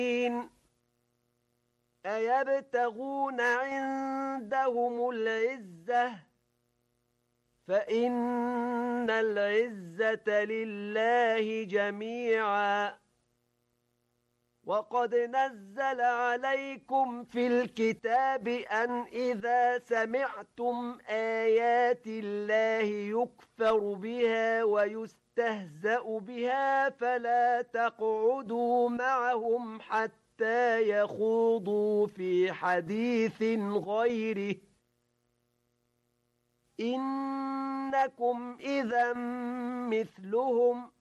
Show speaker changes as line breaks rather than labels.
أيبتغون عندهم العزة فإن العزة لله جميعا وقد نزل عليكم في الكتاب أن إذا سمعتم آيات الله يكفر بها ويستهزأ بها فلا تقعدوا معهم حتى يخوضوا في حديث غيره إنكم إذا مثلهم